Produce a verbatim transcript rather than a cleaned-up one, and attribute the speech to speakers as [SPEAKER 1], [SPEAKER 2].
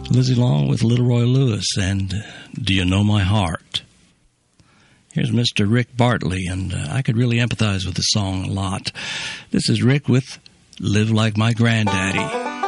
[SPEAKER 1] Lizzie Long with Little Roy Lewis and Do You Know My Heart? Here's Mister Rick Bartley, and uh, I could really empathize with the song a lot. This is Rick with Live Like My Granddaddy.